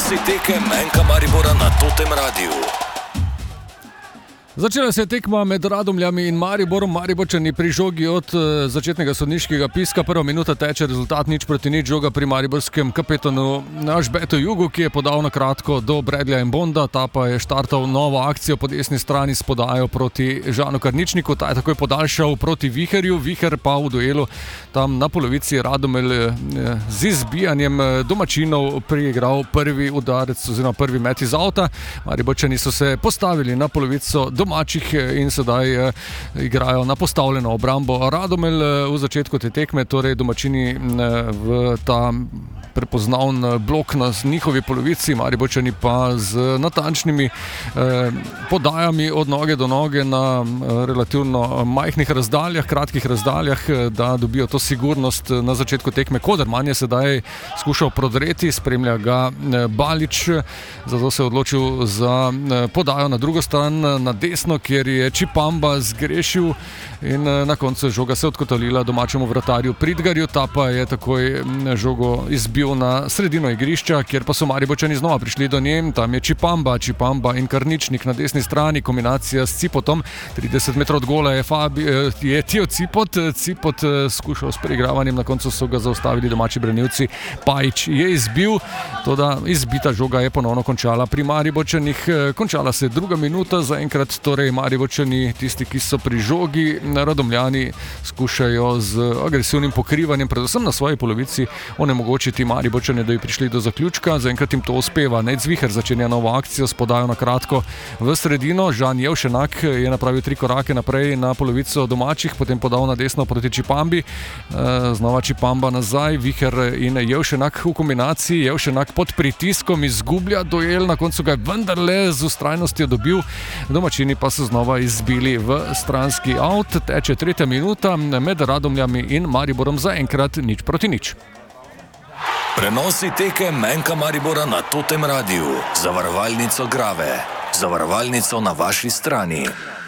Prenosi tekem NK Maribora na Totem Radiu. Začela se je tekma med Radomljami in Mariborom. Mariborčani pri žogi od začetnega sodniškega piska. Prva minuta teče, rezultat 0-0, žoga pri mariborskem kapetanu Alžbetu Jugu, ki je podal na kratko do Bradleya in Bonda. Ta pa je štartal novo akcijo po desni strani s podajo proti Žanu Karničniku. Ta je takoj podaljšal proti Viherju. Viher pa v duelu tam na polovici Radomelj z izbijanjem domačinov priigral prvi udarec oziroma prvi met iz avta. Mariborčani so se postavili na polovico domačih in sedaj igrajo na postavljeno obrambo. Radomelj v začetku te tekme, torej domačini v ta prepoznavn blok na njihovi polovici, Mariborčani pa z natančnimi podajami od noge do noge na relativno majhnih razdaljah, kratkih razdaljah, da dobijo to sigurnost na začetku tekme. Koderman je sedaj skušal prodreti, spremlja ga Balič, zato se je odločil za podajo na drugo stran, na desno, kjer je Čipamba zgrešil in na koncu žoga se odkotalila domačemu vratarju Pridgarju. Ta pa je takoj žogo izbil na sredino igrišča, kjer pa so Mariborčani znova prišli do njem. Tam je Čipamba in Karničnik na desni strani, kombinacija s Cipotom. 30 metrov od gola je Tio Cipot skušal s preigravanjem, na koncu so ga zaustavili domači branilci. Pajič je izbil, toda izbita žoga je ponovno končala pri Mariborčanih. Končala se je druga minuta, zaenkrat torej Mariborčani, tisti, ki so pri žogi, Radomljani skušajo z agresivnim pokrivanjem, predvsem na svoji polovici, onemogočiti Mariborčane, da bi prišli do zaključka. Zaenkrat jim to uspeva. Nec Viher začenja novo akcijo s podajo na kratko v sredino. Žan Jevšenak je napravil 3 korake naprej na polovico domačih, potem podal na desno proti Čipambi. Znova Čipamba nazaj, Viher in Jevšenak v kombinaciji. Jevšenak pod pritiskom izgublja duel, na koncu ga je vendarle z ustrajnostjo dobil. Domačini pa so znova izbili v stranski avt. Teče 3. minuta med Radomljami in Mariborom, zaenkrat 0-0. Prenosi tekem NK Maribora na Totem Radiu. Zavarovalnico Grave. Zavarovalnico na vaši strani.